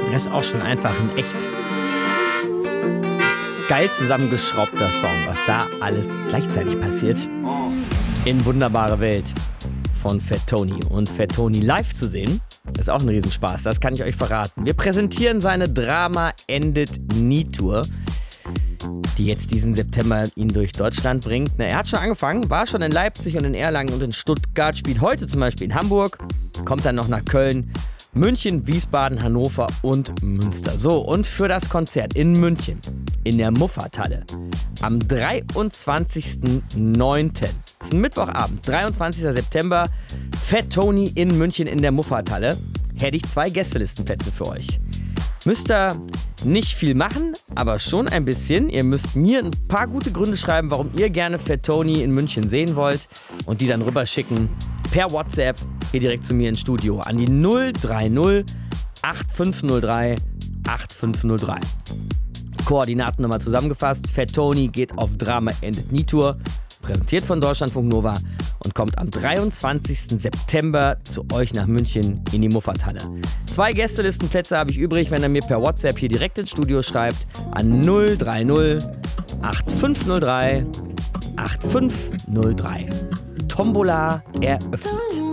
Das ist auch schon einfach ein echt geil zusammengeschraubter Song, was da alles gleichzeitig passiert. In Wunderbare Welt von Fat Tony. Und Fat Tony live zu sehen, ist auch ein Riesenspaß, das kann ich euch verraten. Wir präsentieren seine Drama Endet Nie Tour, die jetzt diesen September ihn durch Deutschland bringt. Er hat schon angefangen, war schon in Leipzig und in Erlangen und in Stuttgart, spielt heute zum Beispiel in Hamburg, kommt dann noch nach Köln, München, Wiesbaden, Hannover und Münster. So, und für das Konzert in München, in der Muffathalle, am 23.09., das ist ein Mittwochabend, 23. September, Fat Tony in München in der Muffathalle, hätte ich 2 Gästelistenplätze für euch. Müsst ihr nicht viel machen, aber schon ein bisschen. Ihr müsst mir ein paar gute Gründe schreiben, warum ihr gerne Fat Tony in München sehen wollt und die dann rüberschicken per WhatsApp hier direkt zu mir ins Studio an die 030 8503 8503. Koordinaten nochmal zusammengefasst. Fat Tony geht auf Drama Endet Nie Tour, präsentiert von Deutschlandfunk Nova und kommt am 23. September zu euch nach München in die Muffathalle. 2 Gästelistenplätze habe ich übrig, wenn ihr mir per WhatsApp hier direkt ins Studio schreibt an 030 8503 8503. Tombola eröffnet.